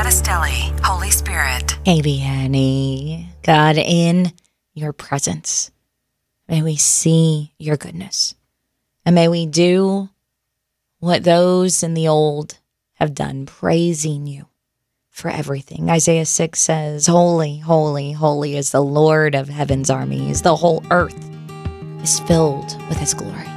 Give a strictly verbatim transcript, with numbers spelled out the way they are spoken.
Battistelli, Holy Spirit. Aviani, God, in your presence, may we see your goodness. And may we do what those in the old have done, praising you for everything. Isaiah six says, holy, holy, holy is the Lord of heaven's armies. The whole earth is filled with his glory.